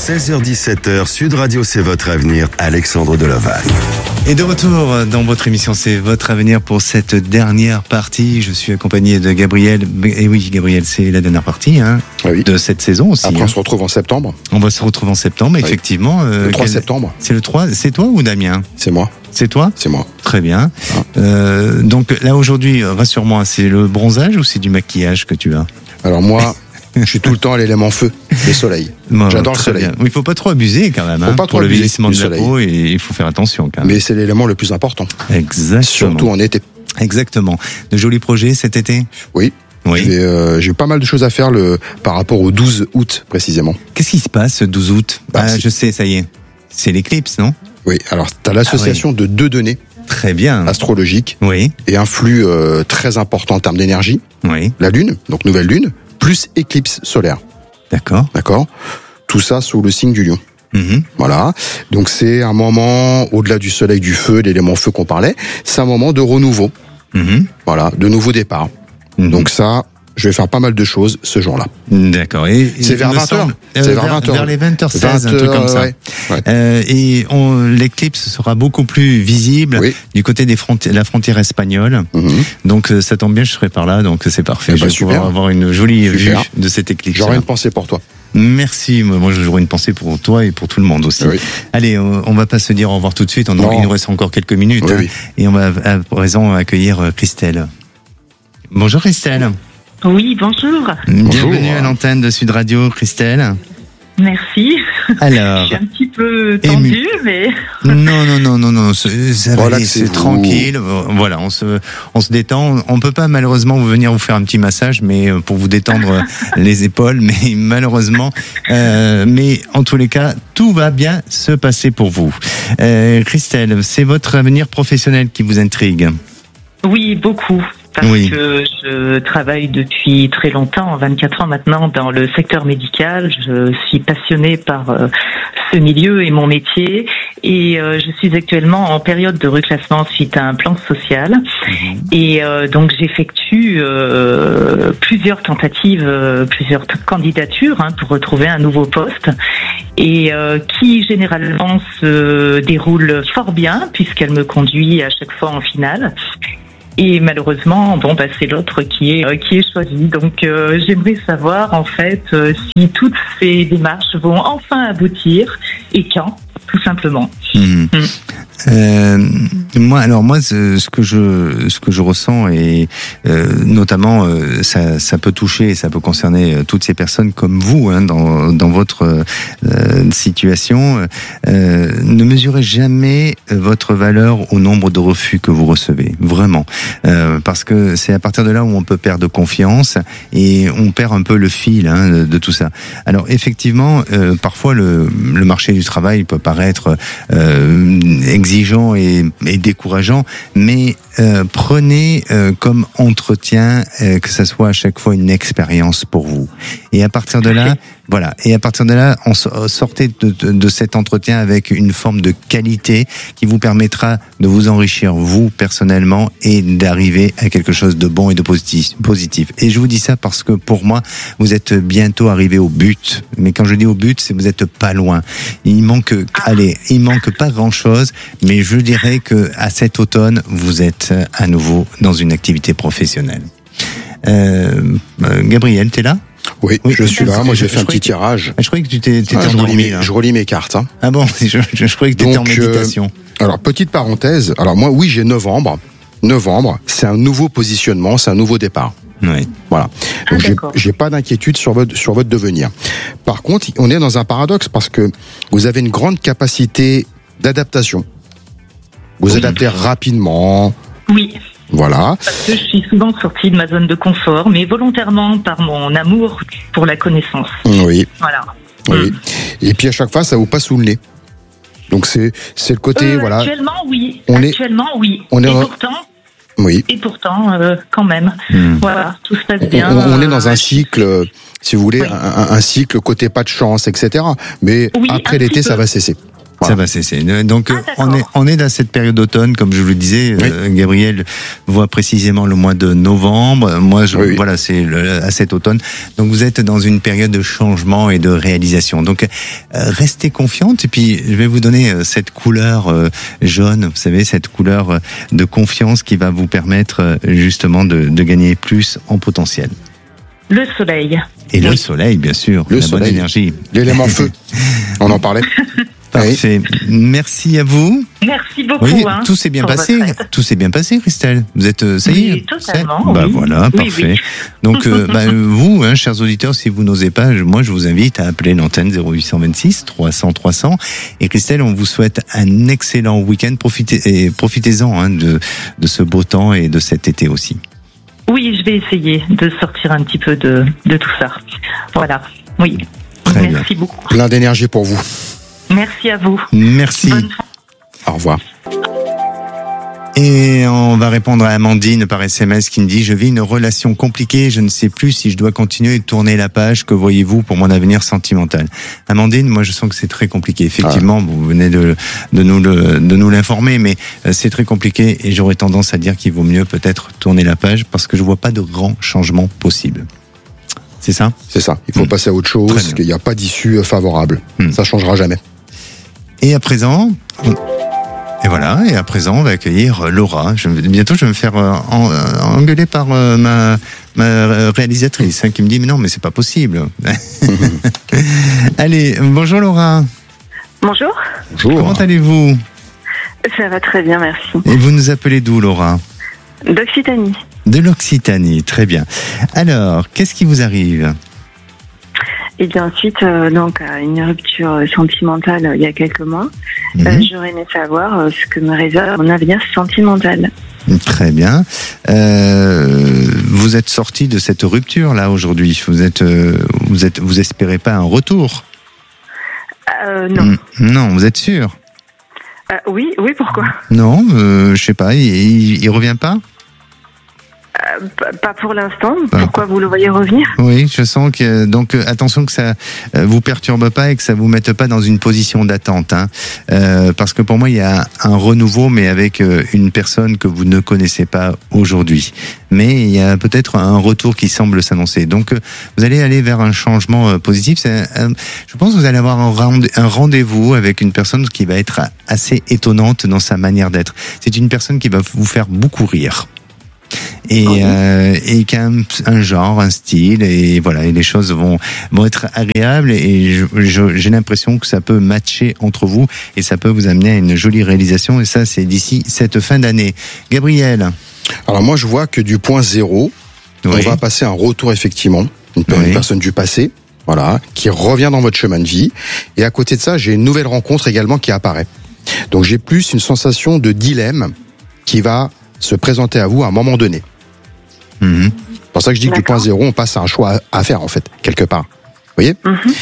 16h-17h, Sud Radio, c'est votre avenir. Alexandre Deloval. Et de retour dans votre émission, c'est votre avenir pour cette dernière partie. Je suis accompagné de Gabriel. Et oui, Gabriel, c'est la dernière partie de cette saison aussi. Après, on se retrouve en septembre. On va se retrouver en septembre, effectivement. Le 3 septembre. C'est le 3. C'est toi ou Damien ? C'est moi. C'est toi ? C'est moi. Très bien. Donc là, aujourd'hui, rassure-moi, c'est le bronzage ou c'est du maquillage que tu as ? Alors moi, je suis tout le temps à l'élément feu, le soleil. J'adore le soleil. Oui, il faut pas trop abuser quand même. Faut pas trop pour le abuser vieillissement du de la soleil. peau, et il faut faire attention quand même. Mais c'est l'élément le plus important. Exactement. Surtout en été. Exactement. De jolis projets cet été ? Oui. Oui. J'ai eu pas mal de choses à faire par rapport au 12 août précisément. Qu'est-ce qui se passe le 12 août ? Je sais, ça y est. C'est l'éclipse, non ? Oui. Alors, tu as l'association de deux données. Très bien. Astrologiques. Oui. Et un flux très important en termes d'énergie. Oui. La Lune, donc nouvelle Lune, plus éclipse solaire. D'accord. D'accord. Tout ça sous le signe du Lion. Mm-hmm. Voilà. Donc c'est un moment, au-delà du soleil, du feu, l'élément feu qu'on parlait, c'est un moment de renouveau. Mm-hmm. Voilà, de nouveau départ. Mm-hmm. Donc ça, je vais faire pas mal de choses ce jour-là. D'accord. Et c'est vers 20h. C'est vers 20h. Vers les 20h16, un truc comme ça. Ouais. Et l'éclipse sera beaucoup plus visible du côté la frontière espagnole. Mm-hmm. Donc ça tombe bien, je serai par là, donc c'est parfait. Je vais pouvoir avoir une jolie vue de cette éclipse. J'aurai une pensée pour toi. Merci. Moi, j'aurai une pensée pour toi et pour tout le monde aussi. Oui. Allez, on va pas se dire au revoir tout de suite. Il nous reste encore quelques minutes. Oui. Et on va à présent accueillir Christelle. Bonjour Christelle. Oui, bonjour. Bienvenue à l'antenne de Sud Radio, Christelle. Merci. Alors, je suis un petit peu tendue, mais... Non, ça va aller, c'est tranquille. Voilà, on se détend. On peut pas malheureusement venir vous faire un petit massage, mais pour vous détendre les épaules, mais malheureusement, mais en tous les cas, tout va bien se passer pour vous. Christelle, c'est votre avenir professionnel qui vous intrigue? Oui, beaucoup. Parce que je travaille depuis très longtemps, 24 ans maintenant, dans le secteur médical. Je suis passionnée par ce milieu et mon métier. Et je suis actuellement en période de reclassement suite à un plan social. Mmh. Et donc j'effectue plusieurs tentatives, plusieurs candidatures pour retrouver un nouveau poste. Et qui généralement se déroule fort bien, puisqu'elle me conduit à chaque fois en finale. Et malheureusement, c'est l'autre qui est choisi. Donc, j'aimerais savoir en fait si toutes ces démarches vont enfin aboutir et quand, tout simplement. Mmh. Moi, ce que je ressens et notamment ça peut toucher et ça peut concerner toutes ces personnes comme vous dans votre situation. Ne mesurez jamais votre valeur au nombre de refus que vous recevez, vraiment, parce que c'est à partir de là où on peut perdre confiance et on perd un peu le fil de tout ça. Alors effectivement, parfois le marché du travail peut paraître exigeant et décourageant, mais prenez comme entretien que ça soit à chaque fois une expérience pour vous. Et à partir de là, sortez de cet entretien avec une forme de qualité qui vous permettra de vous enrichir vous personnellement et d'arriver à quelque chose de bon et de positif. Et je vous dis ça parce que pour moi, vous êtes bientôt arrivé au but. Mais quand je dis au but, c'est que vous êtes pas loin. Il manque pas grand-chose, mais je dirais que à cet automne, vous êtes à nouveau dans une activité professionnelle. Gabriel, t'es là ? Oui, je suis là. Moi, j'ai fait un petit tirage. Je croyais que tu t'étais endormi. Je relis mes cartes. Ah bon, je croyais que tu étais en méditation. Alors, petite parenthèse. Alors, moi, oui, j'ai novembre. Novembre, c'est un nouveau positionnement, c'est un nouveau départ. Oui. Voilà. Donc, j'ai pas d'inquiétude sur votre devenir. Par contre, on est dans un paradoxe parce que vous avez une grande capacité d'adaptation. Vous adaptez rapidement. Oui. Voilà. Parce que je suis souvent sortie de ma zone de confort, mais volontairement par mon amour pour la connaissance. Oui. Voilà. Oui. Et puis à chaque fois, ça vous passe sous le nez. Donc c'est le côté voilà. Actuellement, oui. Et pourtant, quand même. Voilà, tout se passe bien. On est dans un cycle, si vous voulez, un cycle côté pas de chance, etc. Mais après l'été, ça va cesser. Ça va cesser. Donc on est dans cette période d'automne, comme je vous le disais. Gabriel voit précisément le mois de novembre. Moi, voilà, c'est à cet automne. Donc vous êtes dans une période de changement et de réalisation. Donc restez confiante. Et puis je vais vous donner cette couleur jaune. Vous savez, cette couleur de confiance qui va vous permettre justement de gagner plus en potentiel. Le soleil. Et le soleil, bien sûr. La bonne énergie. L'élément feu. On en parlait. Parfait. Merci à vous. Merci beaucoup. Oui, tout s'est bien passé. Tout s'est bien passé, Christelle. Vous êtes, ça y est. Oui, totalement. Voilà, parfait. Donc, vous, chers auditeurs, si vous n'osez pas, moi, je vous invite à appeler l'antenne 0826 300 300. Et Christelle, on vous souhaite un excellent week-end. Profitez-en de ce beau temps et de cet été aussi. Oui, je vais essayer de sortir un petit peu de tout ça. Voilà. Oui. Merci beaucoup. Plein d'énergie pour vous. Merci à vous. Merci. Au revoir. Et on va répondre à Amandine par SMS qui me dit: je vis une relation compliquée, je ne sais plus si je dois continuer de tourner la page. Que voyez-vous pour mon avenir sentimental? Amandine, moi je sens que c'est très compliqué. Effectivement, vous venez de nous l'informer, mais c'est très compliqué et j'aurais tendance à dire qu'il vaut mieux peut-être tourner la page parce que je vois pas de grands changements possibles. C'est ça? C'est ça. Il faut passer à autre chose, parce qu'il n'y a pas d'issue favorable. Ça changera jamais. Et à présent, et à présent, on va accueillir Laura. Bientôt, je vais me faire engueuler par ma réalisatrice qui me dit: mais non, mais c'est pas possible. Allez, bonjour Laura. Bonjour. Comment allez-vous? Ça va très bien, merci. Et vous nous appelez d'où, Laura? D'Occitanie. De l'Occitanie, très bien. Alors, qu'est-ce qui vous arrive? Et bien suite donc à une rupture sentimentale il y a quelques mois, j'aurais aimé savoir ce que me réserve mon avenir sentimental. Très bien. Vous êtes sorti de cette rupture là aujourd'hui. Vous espérez pas un retour? Non. Non, vous êtes sûr? Oui, pourquoi? Non, je sais pas. Il revient pas? Pas pour l'instant. Pourquoi vous le voyez revenir? Oui, je sens que donc attention que ça vous perturbe pas et que ça vous mette pas dans une position d'attente, parce que pour moi il y a un renouveau, mais avec une personne que vous ne connaissez pas aujourd'hui. Mais il y a peut-être un retour qui semble s'annoncer. Donc vous allez aller vers un changement positif. Je pense que vous allez avoir un rendez-vous avec une personne qui va être assez étonnante dans sa manière d'être. C'est une personne qui va vous faire beaucoup rire. Et qui a un genre, un style, et voilà, et les choses vont être agréables, et j'ai l'impression que ça peut matcher entre vous et ça peut vous amener à une jolie réalisation, et ça c'est d'ici cette fin d'année. Gabriel? Alors moi je vois que du point zéro, on va passer un retour effectivement, une personne du passé, voilà, qui revient dans votre chemin de vie, et à côté de ça j'ai une nouvelle rencontre également qui apparaît. Donc j'ai plus une sensation de dilemme qui va se présenter à vous à un moment donné. C'est pour ça que je dis que du point zéro, on passe à un choix à faire, en fait, quelque part. Vous voyez?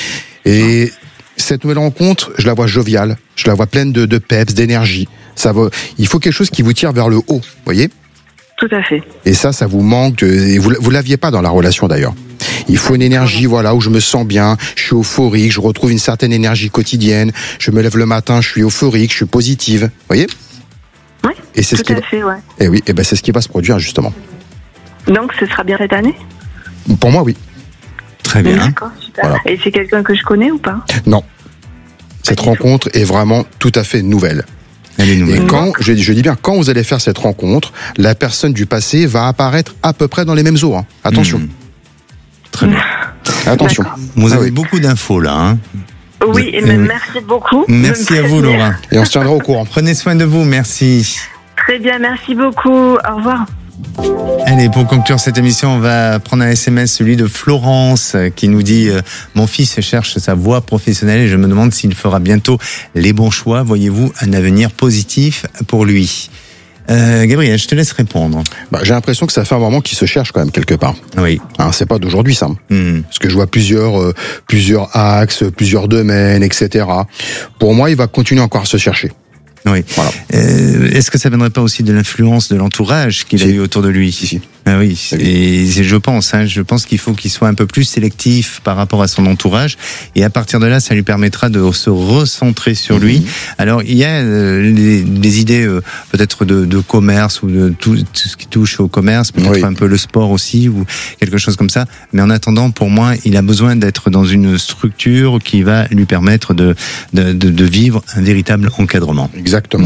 Et cette nouvelle rencontre, je la vois joviale, je la vois pleine de peps, d'énergie. Il faut quelque chose qui vous tire vers le haut, vous voyez? Tout à fait. Et ça vous manque, et vous l'aviez pas dans la relation d'ailleurs. Il faut une énergie, voilà, où je me sens bien, je suis euphorique, je retrouve une certaine énergie quotidienne, je me lève le matin, je suis euphorique, je suis positive, vous voyez? Oui, et c'est tout à fait, ouais. Et oui, et ben c'est ce qui va se produire justement. Donc ce sera bien cette année? Pour moi, oui. Très bien. D'accord, super. Voilà. Et c'est quelqu'un que je connais ou pas? Non. Cette rencontre est vraiment tout à fait nouvelle. Elle est nouvelle. Et quand, je dis bien, quand vous allez faire cette rencontre, la personne du passé va apparaître à peu près dans les mêmes eaux. Hein. Attention. Très bien. Attention. Vous avez beaucoup d'infos là. Oui, et merci beaucoup. Merci à vous, Laura. Et on se tiendra au courant. Prenez soin de vous, merci. Très bien, merci beaucoup. Au revoir. Allez, pour conclure cette émission, on va prendre un SMS, celui de Florence, qui nous dit mon fils cherche sa voie professionnelle et je me demande s'il fera bientôt les bons choix. Voyez-vous un avenir positif pour lui? Gabriel, je te laisse répondre. J'ai l'impression que ça fait un moment qu'il se cherche quand même quelque part. Oui. C'est pas d'aujourd'hui ça. Parce que je vois plusieurs axes, plusieurs domaines, etc. Pour moi, il va continuer encore à se chercher. Oui. Voilà. Est-ce que ça viendrait pas aussi de l'influence de l'entourage qu'il a eu autour de lui? Si. Ah oui, et je pense qu'il faut qu'il soit un peu plus sélectif par rapport à son entourage, et à partir de là, ça lui permettra de se recentrer sur lui. Alors, il y a des idées peut-être de commerce ou de tout ce qui touche au commerce, peut-être un peu le sport aussi ou quelque chose comme ça. Mais en attendant, pour moi, il a besoin d'être dans une structure qui va lui permettre de vivre un véritable encadrement. Exactement.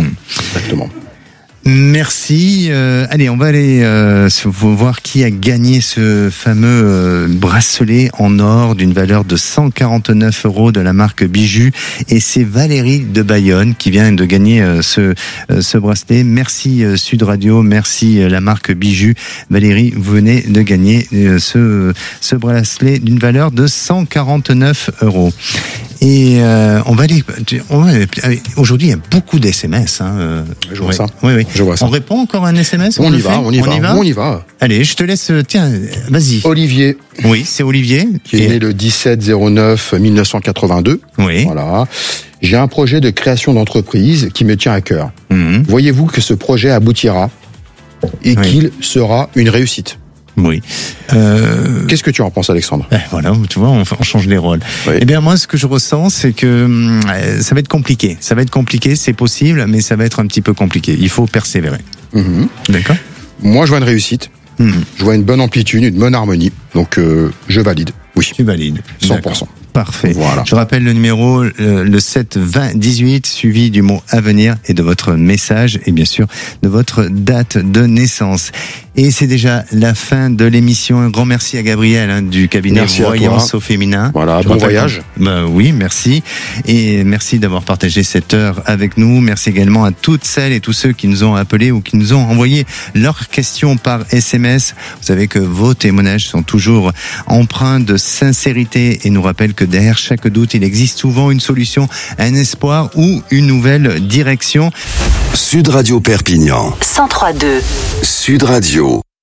Merci. Allez, on va aller voir qui a gagné ce fameux bracelet en or d'une valeur de 149 € de la marque Bijou. Et c'est Valérie de Bayonne qui vient de gagner ce bracelet. Merci Sud Radio, merci la marque Bijou. Valérie, vous venez de gagner ce bracelet d'une valeur de 149 €. Et on va aller. Aujourd'hui, il y a beaucoup d'SMS. Je vois ça. Oui. Je vois ça. On répond encore à un SMS? On y va. Allez, je te laisse. Tiens, vas-y. Olivier. Oui, c'est Olivier. Qui est né le 17/09/1982. Oui. Voilà. J'ai un projet de création d'entreprise qui me tient à cœur. Voyez-vous que ce projet aboutira et qu'il sera une réussite? Oui. Qu'est-ce que tu en penses, Alexandre? Voilà, tu vois, on change les rôles. Oui. Eh bien, moi, ce que je ressens, c'est que ça va être compliqué. C'est possible, mais ça va être un petit peu compliqué. Il faut persévérer. D'accord? Moi, je vois une réussite. Je vois une bonne amplitude, une bonne harmonie. Donc, je valide. Oui. Tu valides. 100%. D'accord. Parfait. Voilà. Je rappelle le numéro, le 7 20 18, suivi du mot avenir et de votre message et bien sûr de votre date de naissance. Et c'est déjà la fin de l'émission. Un grand merci à Gabriel du cabinet Voyance au féminin. Voilà, bon voyage. Oui, merci. Et merci d'avoir partagé cette heure avec nous. Merci également à toutes celles et tous ceux qui nous ont appelés ou qui nous ont envoyé leurs questions par SMS. Vous savez que vos témoignages sont toujours empreints de sincérité et nous rappellent que derrière chaque doute, il existe souvent une solution, un espoir ou une nouvelle direction. Sud Radio Perpignan. 103.2. Sud Radio.